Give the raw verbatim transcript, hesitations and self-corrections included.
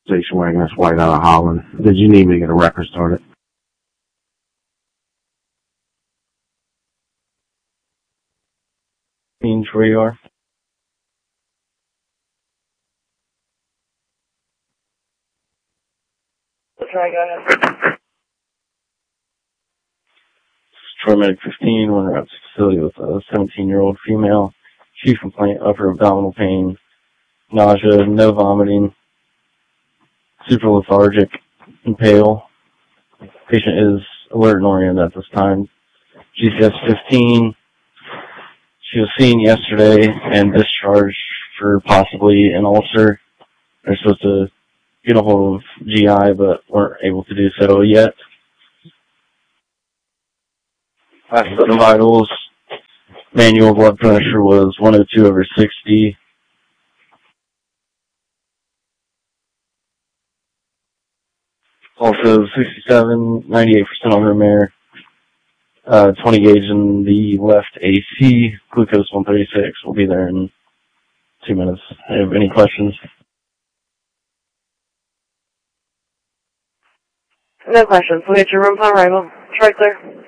station wagon that's white out of Holland. Did you need me to get a record started? Means where you are. That's right, go ahead. Troy Medic fifteen, went around to the facility with a seventeen-year-old female. Chief complaint, upper abdominal pain, nausea, no vomiting, super lethargic and pale. Patient is alert and oriented at this time. G C S fifteen, she was seen yesterday and discharged for possibly an ulcer. They're supposed to get a hold of G I, but weren't able to do so yet. Last set of vitals, manual blood pressure was one oh two over sixty. Also sixty-seven, ninety-eight percent on room air, uh, twenty gauge in the left A C, glucose one thirty-six. We'll be there in two minutes. Have any questions? No questions. We'll get your room on arrival. Troy clear.